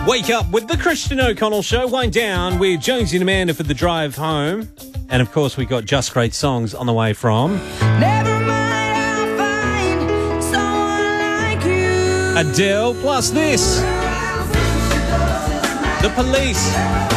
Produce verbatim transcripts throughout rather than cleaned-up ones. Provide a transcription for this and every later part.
Wake up with the Christian O'Connell Show. Wind down with Jonesy and Amanda for the drive home. And, of course, we got Just Great Songs on the way from... Never mind, I'll find someone like you. Adele, plus this. The Police.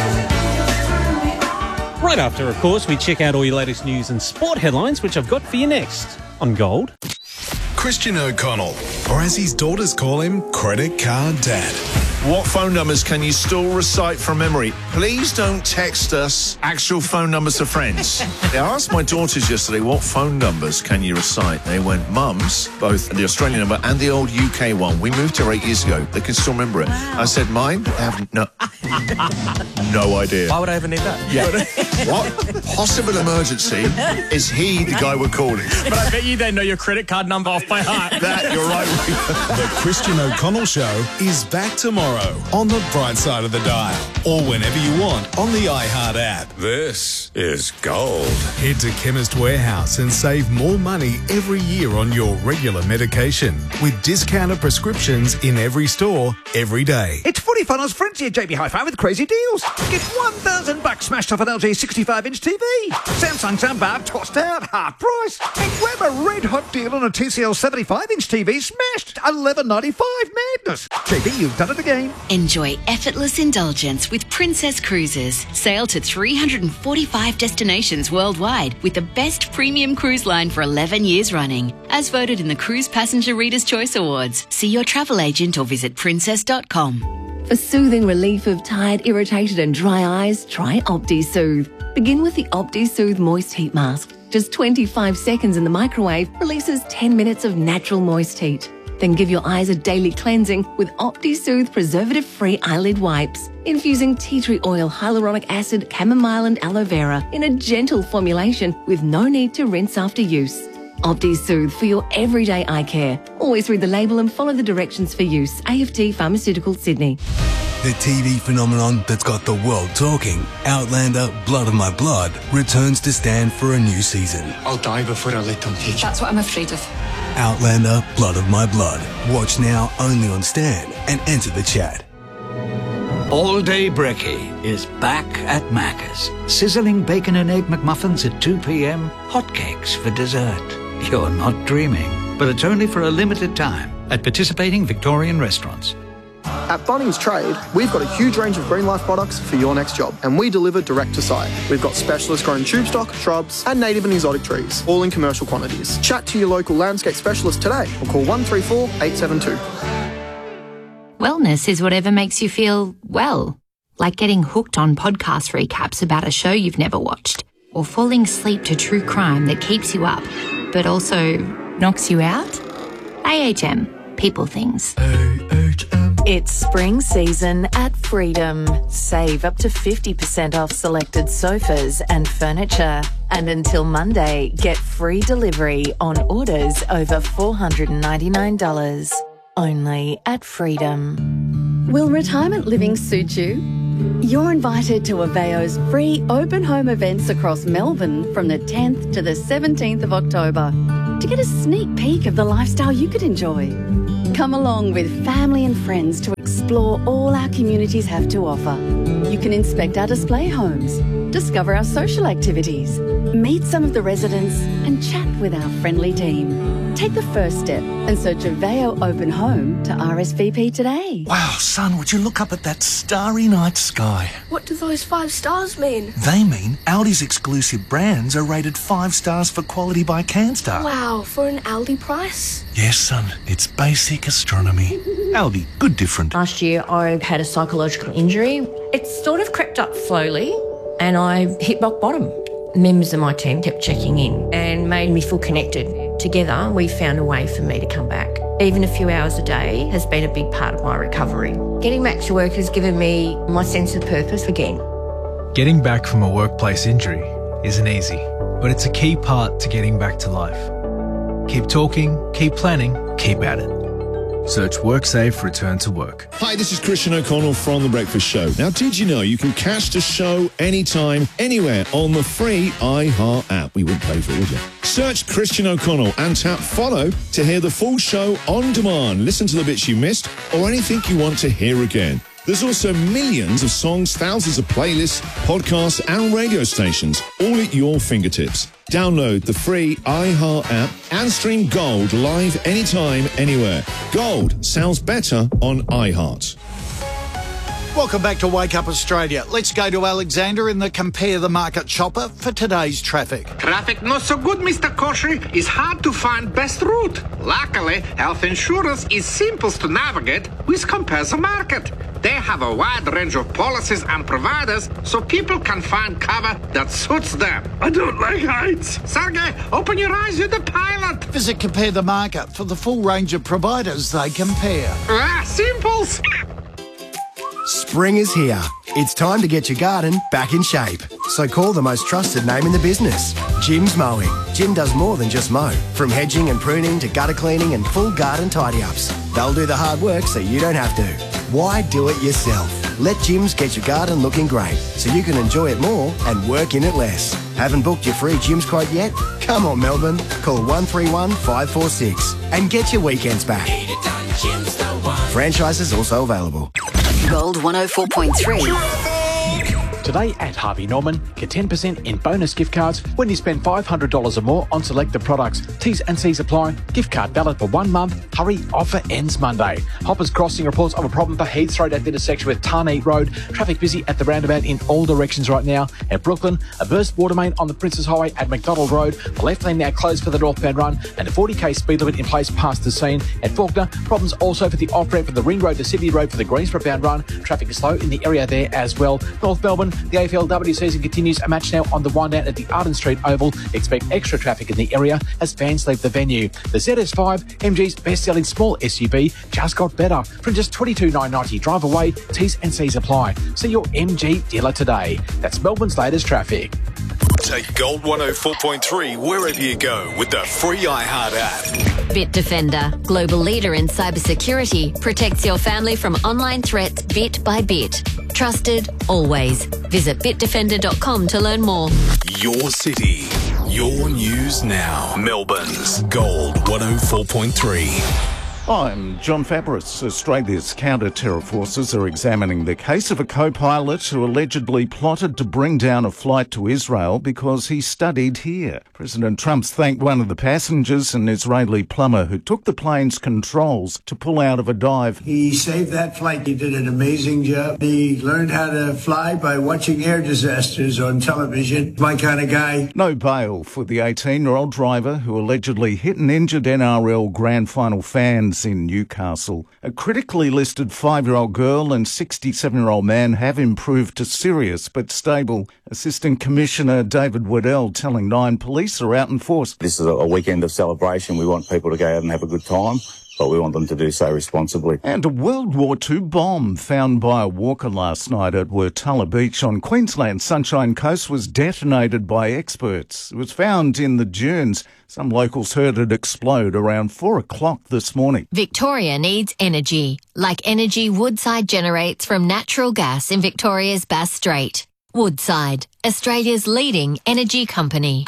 Right after, of course, we check out all your latest news and sport headlines, which I've got for you next on Gold. Christian O'Connell, or as his daughters call him, Credit Card Dad. What phone numbers can you still recite from memory? Please don't text us actual phone numbers of friends. I asked my daughters yesterday, what phone numbers can you recite? They went, Mum's, both the Australian number and the old U K one. We moved here eight years ago. They can still remember it. Wow. I said, mine? I have no, no idea. Why would I ever need that? Yeah. What possible emergency is he the guy we're calling? But I bet you they know your credit card number off by heart. That, you're right. The Christian O'Connell Show is back tomorrow on the bright side of the dial, or whenever you want on the iHeart app. This is Gold. Head to Chemist Warehouse and save more money every year on your regular medication with discounted prescriptions in every store, every day. It's Footy Funnels Frenzy at J B Hi-Fi with crazy deals. Get one thousand bucks smashed off an L G sixty-five inch T V. Samsung soundbar tossed out, half price. And grab a red hot deal on a T C L seventy-five inch T V smashed, eleven ninety-five. Madness. J B, you've done it again. Enjoy effortless indulgence with Princess Cruises. Sail to three hundred forty-five destinations worldwide with the best premium cruise line for eleven years running. As voted in the Cruise Passenger Reader's Choice Awards. See your travel agent or visit princess dot com. For soothing relief of tired, irritated and dry eyes, try OptiSoothe. Begin with the OptiSoothe Moist Heat Mask. Just twenty-five seconds in the microwave releases ten minutes of natural moist heat. Then give your eyes a daily cleansing with OptiSoothe preservative-free eyelid wipes, infusing tea tree oil, hyaluronic acid, chamomile and aloe vera in a gentle formulation with no need to rinse after use. OptiSoothe for your everyday eye care. Always read the label and follow the directions for use. A F T Pharmaceuticals, Sydney. The T V phenomenon that's got the world talking, Outlander Blood of My Blood, returns to Stan for a new season. I'll die before I let them take you. That's what I'm afraid of. Outlander Blood of My Blood. Watch now only on Stan and enter the chat. All Day Brekkie is back at Macca's. Sizzling bacon and egg McMuffins at two p.m, hotcakes for dessert. You're not dreaming, but it's only for a limited time at participating Victorian restaurants. At Bunnings Trade, we've got a huge range of Green Life products for your next job, and we deliver direct to site. We've got specialist grown tube stock, shrubs, and native and exotic trees, all in commercial quantities. Chat to your local landscape specialist today or call one three four, eight seven two. Wellness is whatever makes you feel well, like getting hooked on podcast recaps about a show you've never watched, or falling asleep to true crime that keeps you up, but also knocks you out. A H M, people things. A H M. It's spring season at Freedom. Save up to fifty percent off selected sofas and furniture. And until Monday, get free delivery on orders over four hundred ninety-nine dollars. Only at Freedom. Will retirement living suit you? You're invited to Aveo's free open home events across Melbourne from the tenth to the seventeenth of October to get a sneak peek of the lifestyle you could enjoy. Come along with family and friends to explore all our communities have to offer. You can inspect our display homes, discover our social activities, meet some of the residents and chat with our friendly team. Take the first step and search Aveo Open Home to R S V P today. Wow, son, would you look up at that starry night sky? What do those five stars mean? They mean Aldi's exclusive brands are rated five stars for quality by CanStar. Wow, for an Aldi price? Yes, son, it's basic astronomy. Aldi, good different. Last year I had a psychological injury. It sort of crept up slowly and I hit rock bottom. Members of my team kept checking in and made me feel connected. Together, we found a way for me to come back. Even a few hours a day has been a big part of my recovery. Getting back to work has given me my sense of purpose again. Getting back from a workplace injury isn't easy, but it's a key part to getting back to life. Keep talking, keep planning, keep at it. Search WorkSafe Return to Work. Hi, this is Christian O'Connell from The Breakfast Show. Now, did you know you can catch the show anytime, anywhere on the free iHeart app? We wouldn't pay for it, would you? Search Christian O'Connell and tap follow to hear the full show on demand. Listen to the bits you missed or anything you want to hear again. There's also millions of songs, thousands of playlists, podcasts and radio stations, all at your fingertips. Download the free iHeart app and stream Gold live anytime, anywhere. Gold sounds better on iHeart. Welcome back to Wake Up Australia. Let's go to Alexander in the Compare the Market chopper for today's traffic. Traffic not so good, Mister Koshy. It's hard to find best route. Luckily, health insurance is simple to navigate with Compare the Market. They have a wide range of policies and providers so people can find cover that suits them. I don't like heights. Sergey, open your eyes, you're the pilot. Visit Compare the Market for the full range of providers they compare. Ah, simples. Spring is here. It's time to get your garden back in shape. So call the most trusted name in the business, Jim's Mowing. Jim does more than just mow. From hedging and pruning to gutter cleaning and full garden tidy-ups. They'll do the hard work so you don't have to. Why do it yourself? Let Jim's get your garden looking great so you can enjoy it more and work in it less. Haven't booked your free Jim's quote yet? Come on, Melbourne. Call one three one, five four six and get your weekends back. Franchises also available. Gold one oh four point three. Today at Harvey Norman, get ten percent in bonus gift cards when you spend five hundred dollars or more on selected products. T's and C's apply. Gift card valid for one month. Hurry, offer ends Monday. Hoppers Crossing reports of a problem for Heaths Road at the intersection with Tarney Road. Traffic busy at the roundabout in all directions right now. At Brooklyn, a burst water main on the Princes Highway at McDonald Road. The left lane now closed for the northbound run and a forty k speed limit in place past the scene. At Faulkner, problems also for the off-ramp from the Ring Road to Sydney Road for the Greensboro bound run. Traffic is slow in the area there as well. North Melbourne, the A F L W season continues. A match now on the wind down at the Arden Street Oval. Expect extra traffic in the area as fans leave the venue. The Z S five, M G's best-selling small S U V, just got better. From just twenty-two thousand nine hundred ninety drive away, T's and C's apply. See your M G dealer today. That's Melbourne's latest traffic. Take Gold one oh four point three wherever you go with the free iHeart app. Bitdefender, global leader in cybersecurity, protects your family from online threats bit by bit. Trusted, always. Visit bitdefender dot com to learn more. Your city, your news now. Melbourne's Gold one oh four point three. I'm John Fabris. Australia's counter-terror forces are examining the case of a co-pilot who allegedly plotted to bring down a flight to Israel because he studied here. President Trump's thanked one of the passengers, an Israeli plumber who took the plane's controls to pull out of a dive. He saved that flight. He did an amazing job. He learned how to fly by watching air disasters on television. My kind of guy. No bail for the eighteen-year-old driver who allegedly hit and injured N R L Grand Final fans in Newcastle. A critically listed five-year-old girl and sixty-seven-year-old man have improved to serious but stable. Assistant Commissioner David Waddell telling Nine police are out in force. This is a weekend of celebration. We want people to go out and have a good time, but we want them to do so responsibly. And a World War Two bomb found by a walker last night at Wurtala Beach on Queensland's Sunshine Coast was detonated by experts. It was found in the dunes. Some locals heard it explode around four o'clock this morning. Victoria needs energy, like energy Woodside generates from natural gas in Victoria's Bass Strait. Woodside, Australia's leading energy company.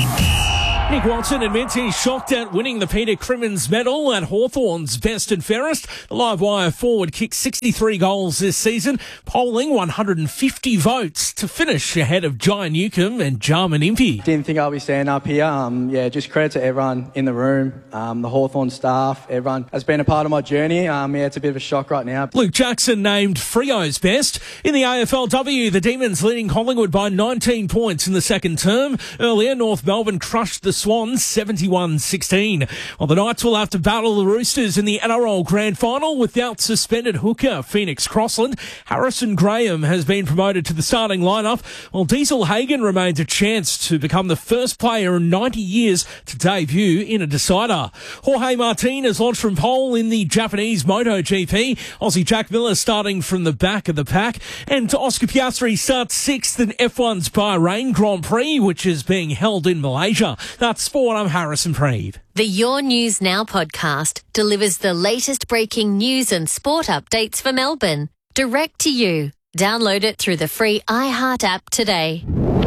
Nick Watson admits he's shocked at winning the Peter Crimmins medal at Hawthorn's Best and Fairest. The live wire forward kicked sixty-three goals this season, polling one hundred fifty votes to finish ahead of Jai Newcomb and Jarman Impey. Didn't think I'll be standing up here. Um, yeah, just credit to everyone in the room, um, the Hawthorn staff, everyone has been a part of my journey. Um, yeah, it's a bit of a shock right now. Luke Jackson named Freo's best. In the A F L W, the Demons leading Collingwood by nineteen points in the second term. Earlier, North Melbourne crushed the Swans seventy-one sixteen. Well, the Knights will have to battle the Roosters in the N R L Grand Final without suspended hooker Phoenix Crossland. Harrison Graham has been promoted to the starting lineup, while Diesel Hagen remains a chance to become the first player in ninety years to debut in a decider. Jorge Martin has launched from pole in the Japanese MotoGP. Aussie Jack Miller starting from the back of the pack. And Oscar Piastri starts sixth in F one's Bahrain Grand Prix, which is being held in Malaysia. That's Sport. I'm Harrison Preeve. The Your News Now podcast delivers the latest breaking news and sport updates for Melbourne, direct to you. Download it through the free iHeart app today.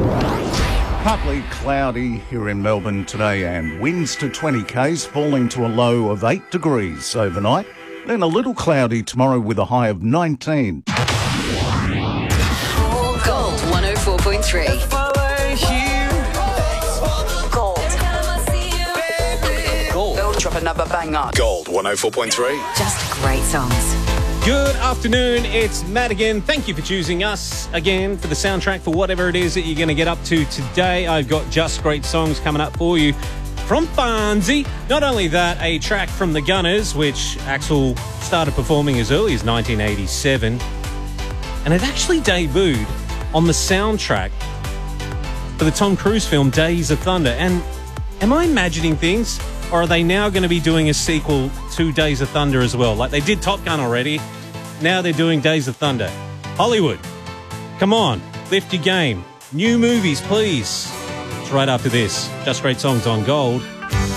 Partly cloudy here in Melbourne today and winds to twenty k's falling to a low of eight degrees overnight. Then a little cloudy tomorrow with a high of nineteen. four point three. Gold. Gold. They'll drop another banger. Gold one oh four point three. Just great songs. Good afternoon, it's Matt again. Thank you for choosing us again for the soundtrack for whatever it is that you're going to get up to today. I've got just great songs coming up for you from Fonzie. Not only that, a track from the Gunners, which Axl started performing as early as nineteen eighty-seven. And it actually debuted on the soundtrack for the Tom Cruise film Days of Thunder. And am I imagining things? Or are they now going to be doing a sequel to Days of Thunder as well? Like they did Top Gun already. Now they're doing Days of Thunder. Hollywood, come on, lift your game. New movies, please. It's right after this. Just Great Songs on Gold.